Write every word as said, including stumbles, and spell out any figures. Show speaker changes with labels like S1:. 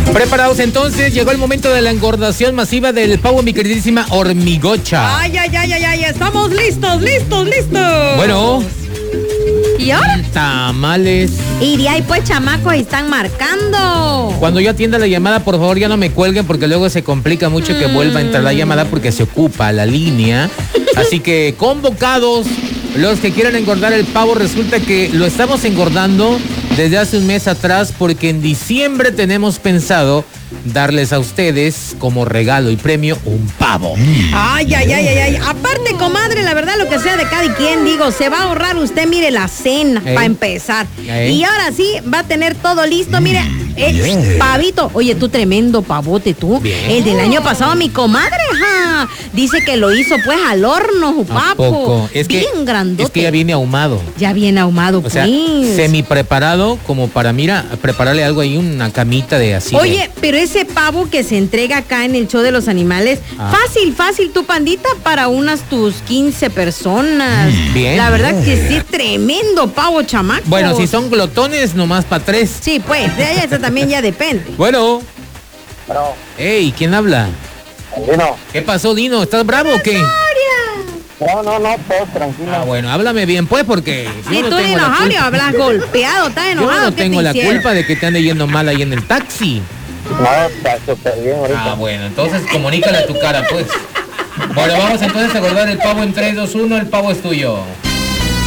S1: Preparados entonces, llegó el momento de la engordación masiva del pavo, mi queridísima Hormigocha.
S2: Ay, ay, ay, ay, ay, estamos listos, listos, listos.
S1: Bueno.
S2: ¿Y ahora?
S1: Tamales.
S2: Y de ahí pues, chamacos, están marcando.
S1: Cuando yo atienda la llamada, por favor, ya no me cuelguen porque luego se complica mucho mm. que vuelva a entrar la llamada porque se ocupa la línea. Así que convocados los que quieran engordar el pavo, resulta que lo estamos engordando desde hace un mes atrás porque en diciembre tenemos pensado darles a ustedes como regalo y premio un pavo.
S2: Ay, ay, ay, ay, ay. Aparte, comadre, la verdad, lo que sea de cada quien, digo, se va a ahorrar usted, mire, la cena, ¿Eh? para empezar. ¿Eh? Y ahora sí, va a tener todo listo, mire, el pavito. Oye, tú tremendo pavote, tú. Bien. El del año pasado, mi comadre, ja. Dice que lo hizo, pues, al horno, papo.
S1: Es
S2: bien
S1: que,
S2: grandote.
S1: Es que ya viene ahumado.
S2: Ya viene ahumado,
S1: o
S2: pues.
S1: sea, semi preparado, como para, mira, prepararle algo ahí, una camita de así.
S2: Oye,
S1: de...
S2: pero ese pavo que se entrega acá en el show de los animales, ah. fácil, fácil, tu pandita, para unas tus quince personas.
S1: Bien.
S2: La verdad que sí, tremendo pavo, chamaco.
S1: Bueno, si son glotones, nomás para tres.
S2: Sí, pues, de eso también ya depende.
S1: Bueno.
S3: Bueno.
S1: Ey, ¿quién habla?
S3: Dino.
S1: ¿Qué pasó, Dino? ¿Estás bravo o qué?
S3: No, no, no, todo tranquilo.
S1: Ah, bueno, háblame bien, pues, porque...
S2: Si no tú ni enojado, hablas golpeado, estás enojado.
S1: Yo no tengo la
S2: hicieron?
S1: culpa de que te ande yendo mal ahí en el taxi.
S3: No, está súper bien ahorita.
S1: Ah, bueno, entonces comunícale a tu cara, pues. Bueno, vamos entonces a guardar el pavo en tres, dos, uno, el pavo es tuyo.